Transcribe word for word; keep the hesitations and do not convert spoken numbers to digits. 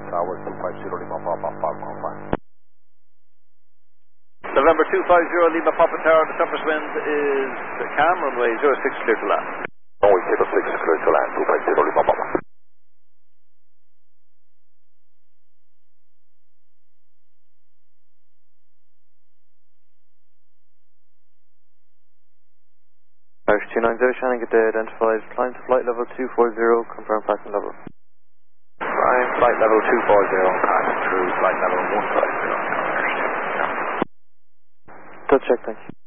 Tower two five zero Lima Papa, Papa, fine. November two five zero Lima Papa Tower, the surface wind is calm, runway zero six clear to land. Runway zero six clear to land, two five zero Lima Papa. two nine zero, Shannon, get the identified, climb to flight level two four zero, confirm passing level. Climb flight level two four zero, pass through flight level one five zero. Touch check, thank you.